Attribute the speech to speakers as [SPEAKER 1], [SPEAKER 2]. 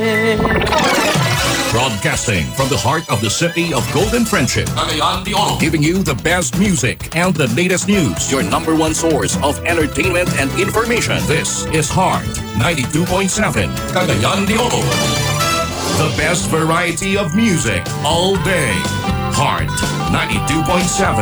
[SPEAKER 1] Broadcasting from the heart of the city of Golden Friendship,
[SPEAKER 2] Cagayan de Oro.
[SPEAKER 1] giving you the best music and the latest news. Your number one source of entertainment and information. This is Heart 92.7,
[SPEAKER 2] Cagayan de Oro.
[SPEAKER 1] the best variety of music all day. Heart 92.7.